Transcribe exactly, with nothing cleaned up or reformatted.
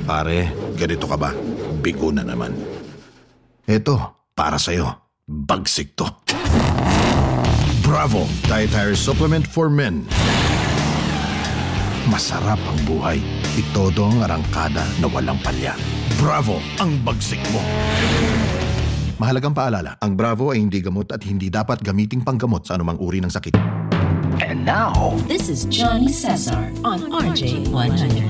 Pare, ganito ka ba? Bigo na naman. Eto, para sa'yo. Bagsik to. Bravo! Dietary Supplement for Men. Masarap ang buhay. Itodo ang arangkada na walang palya. Bravo! Ang bagsik mo. Mahalagang paalala, ang Bravo ay hindi gamot at hindi dapat gamiting panggamot sa anumang uri ng sakit. And now, This is Johnny Cesar on R J one hundred.